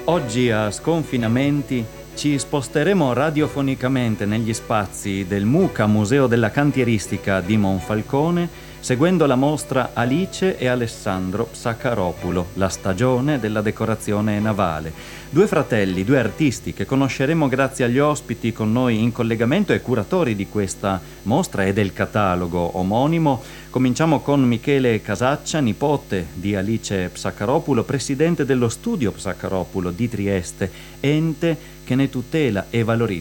Oggi a Sconfinamenti ci sposteremo radiofonicamente negli spazi del MUCA, Museo della Cantieristica di Monfalcone, seguendo la mostra Alice e Alessandro Psakaropoulo, la stagione della decorazione navale. Due fratelli, due artisti che conosceremo grazie agli ospiti con noi in collegamento e curatori di questa mostra e del catalogo omonimo. Cominciamo con Michele Casaccia, nipote di Alice Psakaropoulo, presidente dello studio Psakaropoulo di Trieste, ente che ne tutela e valorizza